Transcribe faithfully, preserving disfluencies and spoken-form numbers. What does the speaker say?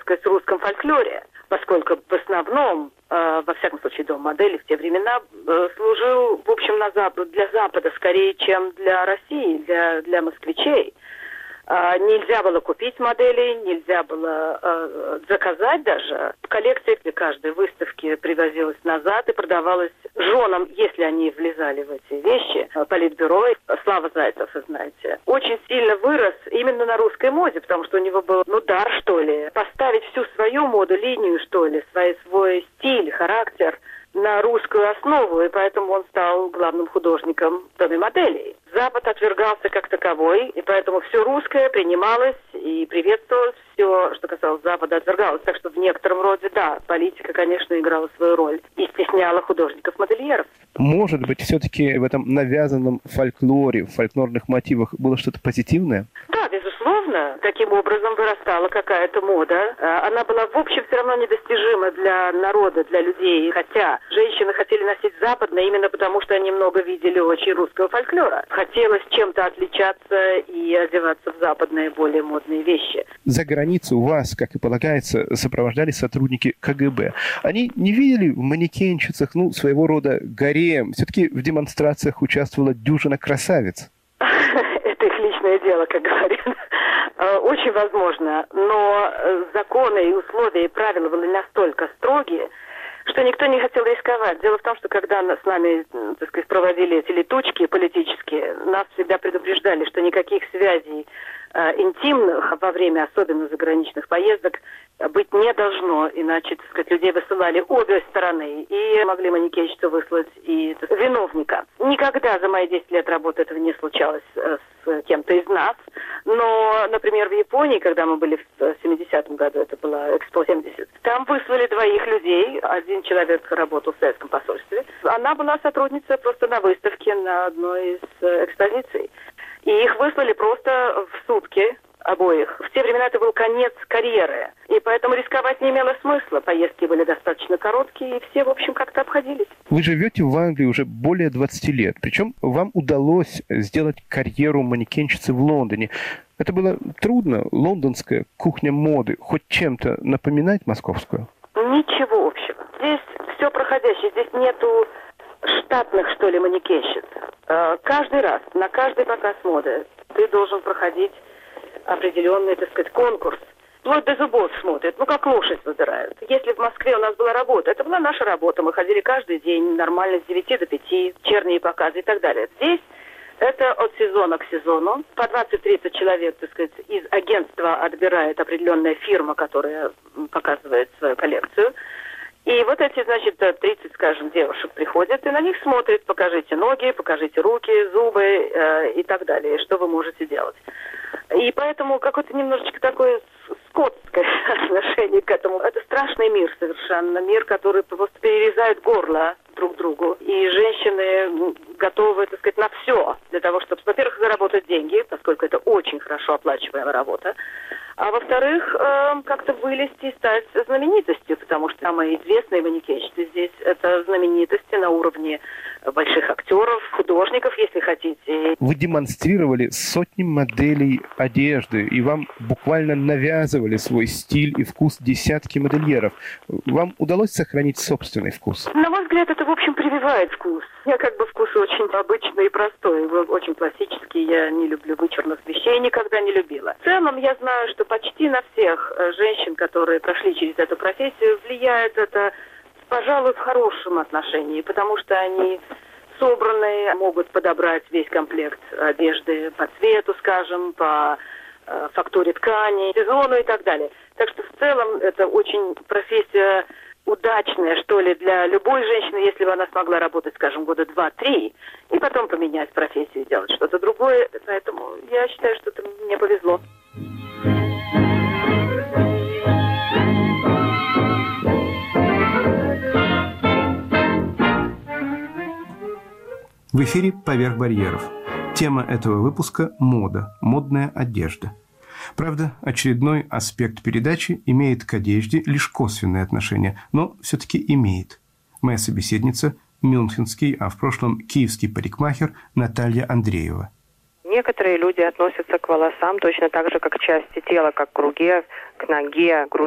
сказать, русском фольклоре, поскольку в основном, э, во всяком случае, дом модели в те времена э, служил, в общем, на Запад, для Запада скорее, чем для России, для, для москвичей. Э, нельзя было купить модели, нельзя было э, заказать даже. В коллекции для каждой выставки привозилась назад и продавалась женам, если они влезали в эти вещи. Политбюро, Слава Зайцев, вы знаете, очень сильно вырос именно на русской моде, потому что у него был, ну, дар, что ли, поставить всю свою моду, линию, что ли, свой, свой стиль, характер на русскую основу, и поэтому он стал главным художником в доме моделей. Запад отвергался как таковой, и поэтому все русское принималось и приветствовалось, все, что касалось Запада, отвергалось. Так что в некотором роде, да, политика, конечно, играла свою роль и стесняла художников-модельеров. Может быть, все-таки в этом навязанном фольклоре, в фольклорных мотивах было что-то позитивное? Да, безусловно. Таким образом вырастала какая-то мода. Она была, в общем, все равно недостижима для народа, для людей. Хотя женщины хотели носить западное именно потому, что они много видели очень русского фольклора. Хотелось чем-то отличаться и одеваться в западные, более модные вещи. За границу вас, как и полагается, сопровождали сотрудники ка гэ бэ. Они не видели в манекенщицах, ну, своего рода гарем? Все-таки в демонстрациях участвовала дюжина красавиц. Это их личное дело, как говорят. Очень возможно. Но законы и условия и правила были настолько строгие, что никто не хотел рисковать. Дело в том, что когда с нами, так сказать, проводили эти летучки политические, нас всегда предупреждали, что никаких связей э, интимных во время особенно заграничных поездок быть не должно, иначе, так сказать, людей высылали обе стороны, и могли манекенщицу выслать и так, виновника. Никогда за мои десять лет работы этого не случалось э, с кем-то из нас, но, например, в Японии, когда мы были в семидесятом году, это была Экспо семьдесят, там выслали двоих людей, один человек работал в советском посольстве, она была сотрудница просто на выставке на одной из экспозиций, и их выслали просто в сутки, обоих. В те времена это был конец карьеры, и поэтому рисковать не имело смысла. Поездки были достаточно короткие, и все, в общем, как-то обходились. Вы живете в Англии уже более двадцати лет, причем вам удалось сделать карьеру манекенщицы в Лондоне. Это было трудно? Лондонская кухня моды хоть чем-то напоминать московскую? Ничего общего. Здесь все проходящее, здесь нету штатных, что ли, манекенщиц. Каждый раз, на каждый показ моды ты должен проходить определенный, так сказать, конкурс. Вплоть до зубов смотрят, ну как лошадь выбирают. Если в Москве у нас была работа, это была наша работа. Мы ходили каждый день нормально с девяти до пяти, вечерние показы и так далее. Здесь это от сезона к сезону. По двадцать-тридцать человек, так сказать, из агентства отбирает определенная фирма, которая показывает свою коллекцию. И вот эти, значит, тридцать, скажем, девушек приходят, и на них смотрят, покажите ноги, покажите руки, зубы э, и так далее, что вы можете делать. И поэтому какое-то немножечко такое скотское отношение к этому. Это страшный мир совершенно, мир, который просто перерезает горло друг другу. И женщины готовы, так сказать, на все для того, чтобы, во-первых, заработать деньги, поскольку это очень хорошо оплачиваемая работа, а во-вторых, э, как-то вылезти и стать знаменитостью, потому что самые известные манекенщицы здесь — это знаменитости на уровне больших актеров, художников, если хотите. Вы демонстрировали сотни моделей одежды, и вам буквально навязывали свой стиль и вкус десятки модельеров. Вам удалось сохранить собственный вкус? На мой взгляд, это, в общем, прививает вкус. Я как бы вкус очень обычный и простой, очень классический. Я не люблю вычурных вещей, никогда не любила. В целом, я знаю, что почти на всех женщин, которые прошли через эту профессию, влияет это, пожалуй, в хорошем отношении, потому что они собранные, могут подобрать весь комплект одежды по цвету, скажем, по э, фактуре ткани, сезону и так далее. Так что в целом это очень профессия удачная, что ли, для любой женщины, если бы она смогла работать, скажем, года два-три, и потом поменять профессию, делать что-то другое. Поэтому я считаю, что это мне повезло. В эфире «Поверх барьеров». Тема этого выпуска – мода, модная одежда. Правда, очередной аспект передачи имеет к одежде лишь косвенное отношение, но все-таки имеет. Моя собеседница – мюнхенский, а в прошлом киевский парикмахер Наталья Андреева. Некоторые люди относятся к волосам точно так же, как к части тела, как к руке, к ноге, к груди.